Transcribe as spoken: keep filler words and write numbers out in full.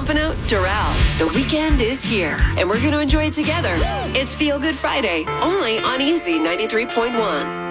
pumping out Doral. The weekend is here, and we're going to enjoy it together. It's Feel Good Friday, only on Easy ninety-three point one.